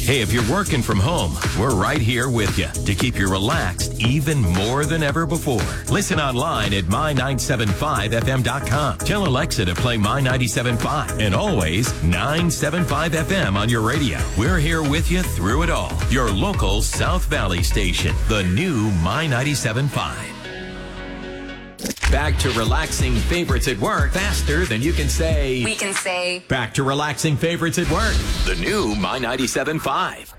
Hey, if you're working from home, we're right here with you to keep you relaxed even more than ever before. Listen online at my975fm.com. Tell Alexa to play My 97.5 and always 975 FM on your radio. We're here with you through it all. Your local South Valley station, the new My 97.5. Back to relaxing favorites at work faster than you can say. We can say. Back to relaxing favorites at work. The new My 97.5.